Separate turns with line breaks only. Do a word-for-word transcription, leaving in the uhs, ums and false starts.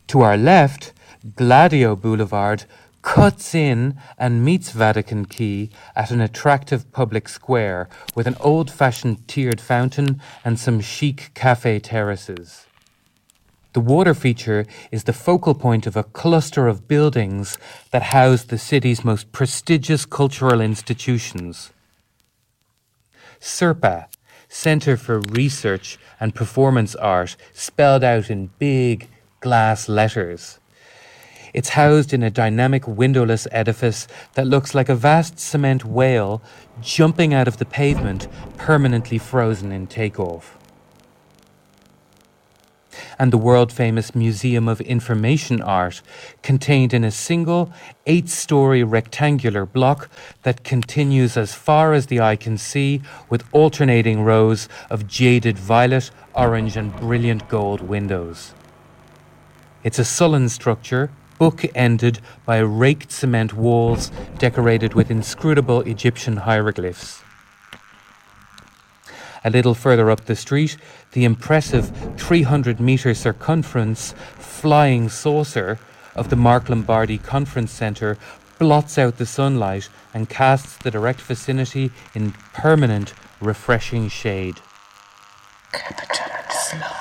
To our left, Gladio Boulevard cuts in and meets Vatican Quay at an attractive public square with an old-fashioned tiered fountain and some chic cafe terraces. The water feature is the focal point of a cluster of buildings that house the city's most prestigious cultural institutions. SERPA, Centre for Research and Performance Art, spelled out in big glass letters. It's housed in a dynamic windowless edifice that looks like a vast cement whale jumping out of the pavement, permanently frozen in takeoff. And the world-famous Museum of Information Art, contained in a single eight-story rectangular block that continues as far as the eye can see, with alternating rows of jaded violet, orange and brilliant gold windows. It's a sullen structure, book-ended by raked cement walls decorated with inscrutable Egyptian hieroglyphs. A little further up the street, the impressive three hundred metre circumference flying saucer of the Mark Lombardi Conference Centre blots out the sunlight and casts the direct vicinity in permanent, refreshing shade.